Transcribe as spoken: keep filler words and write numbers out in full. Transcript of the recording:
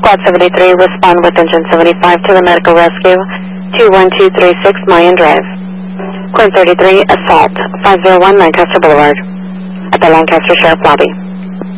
Squad seventy-three, respond with engine seventy-five to the medical rescue, two one two three six Mayan Drive. Quinn thirty-three, assault, five oh one Lancaster Boulevard, at the Lancaster Sheriff Lobby.